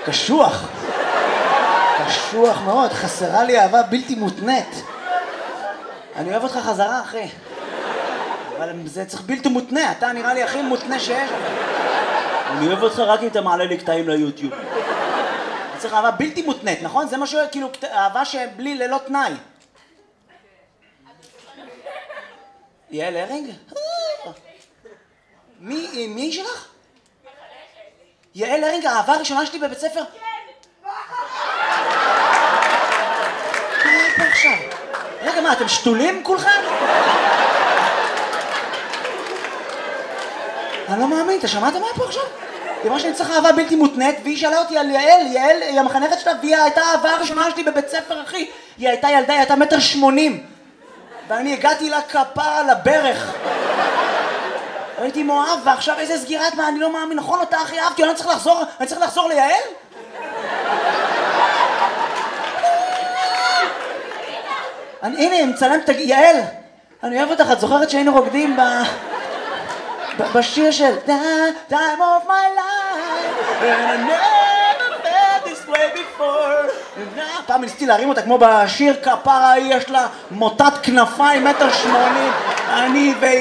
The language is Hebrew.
קשוח. קשוח מאוד, חסרה לי אהבה בלתי מותנית. אני אוהב אותך חזרה, אחי. אבל זה צריך בלתי מותנה, אתה נראה לי הכי מותנה שיש. אני אוהב אותך רק אם אתה מעלה לי קטעים ליוטיוב. אני צריך אהבה בלתי מותנית, נכון? זה משהו, כאילו, אהבה שבלי ללא תנאי. יעל הרינג? מי שלך? יעל הרינג, האהבה הראשונה שלי בבית ספר? מה עכשיו? רגע, מה, אתם שתולים כולכם? אני לא מאמין, אתה שמעת מה פה עכשיו? היא אמרה שאני צריך אהבה בלתי מותנית, והיא שאלה אותי על יעל, יעל היא המחנכת שלה, והיא הייתה האהבה הראשונה שלי בבית ספר, אחי. היא הייתה ילדה, היא הייתה 1.80 מטר. ואני הגעתי לה כפרה על הברך. הייתי מאוהב, ועכשיו איזה סגירת מה, אני לא מאמין, נכון אותה הכי אהבתי, אני צריך לחזור ליעל? הנה, מצלם, יעל, אני אוהב אותך, את זוכרת שהיינו רוקדים בשיר של Time of my life and I never felt this way before. פעם ניסיתי להרים אותה כמו בשיר כפרה, יש לה מוטת כנפיים 1.80 מטר, אני